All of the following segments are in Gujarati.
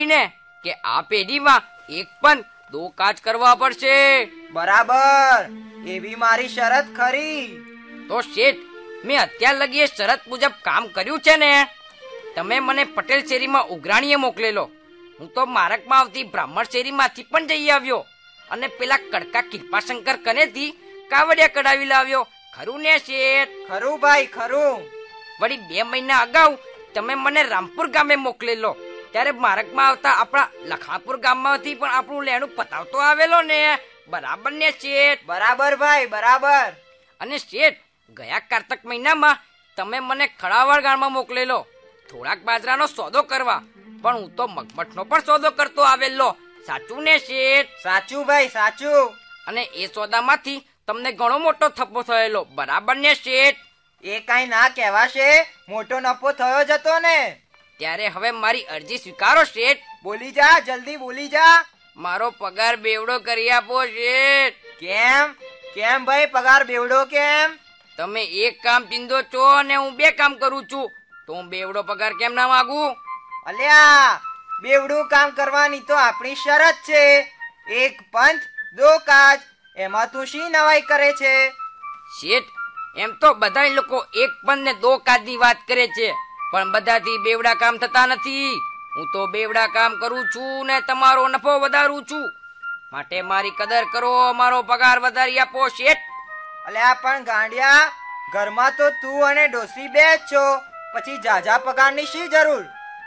ને કે આ પેઢીમાં એક પણ દો કાજ કરવા પડશે. બરાબર, એવી મારી શરત ખરી. તો શેઠ, મેં અત્યાર લગી એ શરત મુજબ કામ કર્યું છે ને. તમે મને પટેલ શેરીમાં ઉઘરાણીએ મોકલેલો. હું તો મારકમાં આવતી બ્રાહ્મણ શેરીમાંથી પણ જઈ આવ્યો અને પેલા કડકા કિરપાશંકર કનેથી કાવડિયા કઢાવી લાવ્યો. ખરું ને શેઠ? ખરું ભાઈ, ખરું. વળી 2 મહિના અગાઉ તમે મને રામપુર ગામે મોકલેલો. ત્યારે મારકમાં આવતા આપણા લખાપુર ગામમાંથી પણ આપણું લેણું પતાવતો આવેલો ને. બરાબર ને શેઠ? બરાબર ભાઈ, બરાબર. અને શેઠ, ગયા કારતક મહિનામાં તમે મને ખડાવળ ગામમાં મોકલેલો થોડાક બાજરાનો સોદો કરવા. પણ હું તો મગમઠનો પણ સોદો કરતો આવેલો. સાચું ને શેઠ? સાચું ભાઈ, સાચું. અને એ સોદામાંથી તમને ઘણો મોટો થપ્પો થયેલો. બરાબર ને શેઠ? એ કાઈ ના કહેવાશે, મોટો નફો થયો જ હતો ને. ત્યારે હવે મારી અરજી સ્વીકારો શેઠ. બોલી જા, જલ્દી બોલી જા. મારો પગાર બેવડો કરી આપો શેઠ. કેમ કેમ ભાઈ, પગાર બેવડો કેમ? તમે એક કામ ચીંધો છો અને હું 2 કામ કરું છું, તો હું બેવડો પગાર કેમ ના માંગુ? અલ્યા, બેવડું કામ કરવાની તો આપણી શરત છે. એક પંથ દો કાજ. એમાં તું શી નવાઈ કરે છે? શેઠ, એમ તો બધા લોકો એક પંથ ને 2 કાજની વાત કરે છે, પણ બધાથી બેવડા કામ થતા નથી. હું તો બેવડા કામ કરું છું ને તમારો નફો વધારું છું. માટે મારી કદર કરો, મારો પગાર વધારી આપો શેઠ. અલ્યા પણ ગાંડિયા, ઘરમાં તો તું અને ડોસી 2 જ છો, પછી જાજા પગારની શી જરૂર?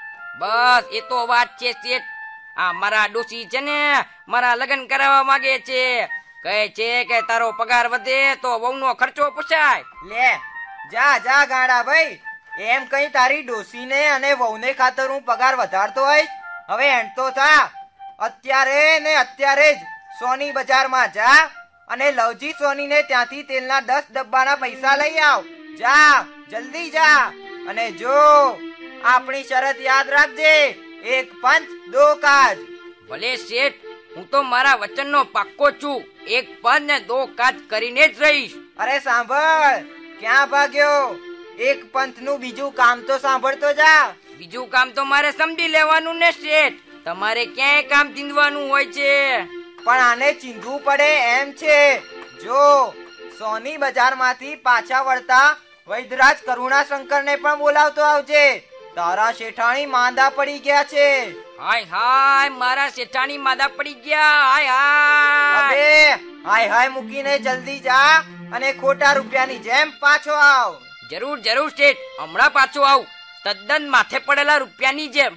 બસ એ તો વાત છે શેઠ. આ મારા ડોસી છે ને, મારા લગ્ન કરાવવા માંગે છે. કહે છે કે તારો પગાર વધે તો વહુનો ખર્ચો પૂછાય. લે, જા જા ગાંડા ભાઈ. એમ કઈ તારી ડોસીને અને વહુને ખાતર હું પગાર વધારતો હોઈશ? હવે એન્ડ તો થા. અત્યારે જ સોની બજારમાં જા અને લવજી સોનીને ત્યાંથી તેલના 10 ડબ્બાના પૈસા લઈ આવ. જા, જલ્દી જા. અને જો આપણી શરત યાદ રાખજે, એક પંથ દો કાજ. ભલે શેઠ, હું તો મારા વચનનો પાક્કો છું. એક પંથ ને 2 કાજ કરીને જ રહીશ. અરે સાંભળ, ક્યાં ભાગ્યો? એક પંથનું બીજું કામ તો સાંભળતો જા. બીજું કામ તો મારે સમજી લેવાનું ને શેઠ. તમારે ક્યાંય કામ ચીંધવાનું હોય છે. પણ આને ચીંધવું પડે એમ છે. જો સોની બજારમાંથી પાછા વળતા વૈદ્યરાજ કરુણાશંકરને પણ બોલાવતો આવજે. તારા શેઠાણી માંદા પડી ગયા છે. હાય હાય, મારા શેઠાણી માંદા પડી ગયા. હાય હાય. અબે, હાય હાય મૂકીને જલ્દી જા અને ખોટા રૂપિયાની જેમ પાછો આવ. જરૂર જરૂર શેઠ, હમણાં પાછો આવું, તદ્દન માથે પડેલા રૂપિયાની જેમ.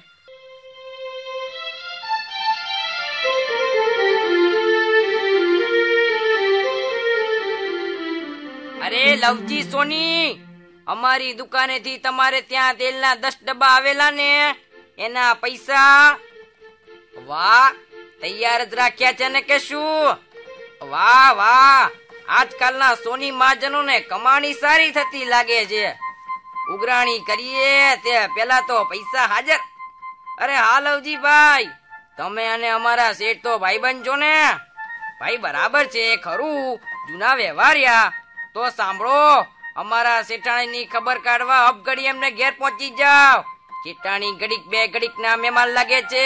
અરે લવજી સોની, અમારી દુકાનેથી તમારે ત્યાં તેલના 10 ડબ્બા આવેલા ને, એના પૈસા. વાહ, તૈયાર જ રાખ્યા છે ને કે શું? વાહ વાહ, આજકાલના સોની મહાજનોને કમાણી સારી થતી લાગે છે. ઉઘરાણી કરીએ તે પેલા તો પૈસા હાજર. અરે હા લવજી ભાઈ, તમે અને અમારા શેઠ તો ભાઈબંધ છો ને? ભાઈ બરાબર છે, ખરું જૂના વ્યવહાર્યા. તો સાંભળો, અમારા શેઠાણીની ખબર કાઢવા અબ ઘડી એમને ઘેર પહોંચી જાવ. શેઠાણી ઘડીક 2 ઘડીક ના મહેમાન લાગે છે.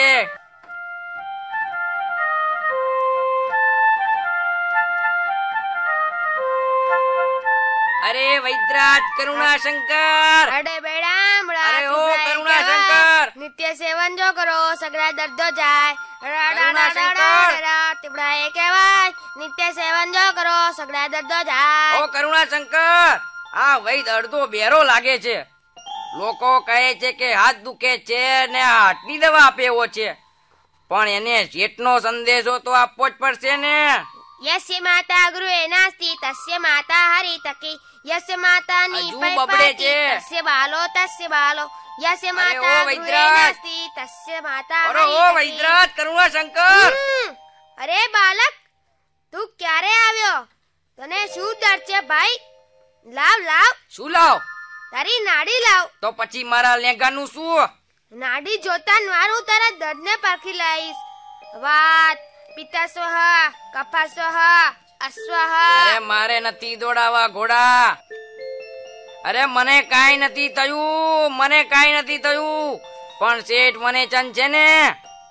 અરે વૈદ્યરાજ કરુણાશંકર. અરે બેડા, અરે ઓ કરુણાશંકર. નિત્ય સેવન જો કરો, સગડા દર્દો જાય. કરુણાશંકર. તીબડા એ કહેવાય, નિત્ય સેવન જો કરો, સગડા દર્દો જાય. ઓ કરુણાશંકર, આ વૈદ અડધો બેરો લાગે છે. લોકો કહે છે કે હાથ દુખે છે ને હાથની દવા આપે એવો છે, પણ એને શેઠનો સંદેશો તો આપવો જ પડશે ને. યસ્ય માતા ગૃહે નાસ્તિ તસ્ય માતા હરિતકી. યસ્ય માતા ની હજુ બબડે છે. તસ્ય બાલો તસ્ય બાલો. યસ્ય અરે માતા ઓ ગૃહે વૈદ્યરાજ. નાસ્તિ તસ્ય માતા અરે ઓ હરિતકી. વૈદ્યરાજ કરુણાશંકર. અરે બાલક, તું ક્યારે આવ્યો? તને શું દર્દ છે ભાઈ? લાવ લાવ, શું લાવ? તારી નાડી લાવ. તો પછી મારા લેંગાનું શું? નાડી જોતા મારું તારા દર્દને પરખી લઈશ. વાત પિત્તસ્વહ, કફસ્વહ, અસ્વહ. અરે મારે નથી દોડાવા ઘોડા. અરે મને કાઈ નથી થયું, મને કાઈ નથી થયું. પણ શેઠ મને ચંદ છે ને,